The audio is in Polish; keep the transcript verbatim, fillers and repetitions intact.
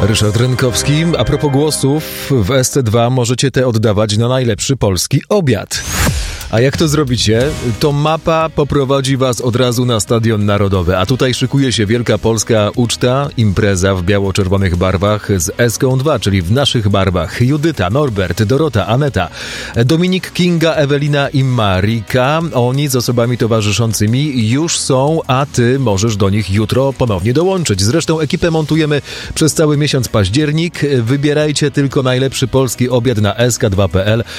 Ryszard Rynkowski. A propos głosów, w S C dwa możecie te oddawać na najlepszy polski obiad. A jak to zrobicie? To mapa poprowadzi was od razu na Stadion Narodowy. A tutaj szykuje się wielka polska uczta, impreza w biało-czerwonych barwach z Eską dwa, czyli w naszych barwach. Judyta, Norbert, Dorota, Aneta, Dominik, Kinga, Ewelina i Marika. Oni z osobami towarzyszącymi już są, a ty możesz do nich jutro ponownie dołączyć. Zresztą ekipę montujemy przez cały miesiąc październik. Wybierajcie tylko najlepszy polski obiad na S K dwa kropka p l.